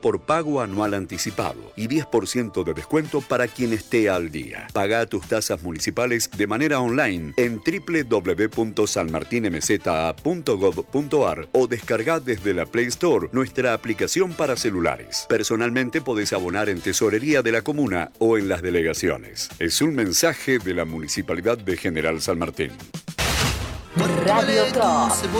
por pago anual anticipado y 10% de descuento para quien esté al día. Paga tus tasas municipales de manera online en www.sanmartinmza.gov.ar o descarga desde la Play Store nuestra aplicación para celulares. Personalmente podés abonar en Tesorería de la Comuna o en las delegaciones. Es un mensaje de la Municipalidad de General San Martín. Radio Top.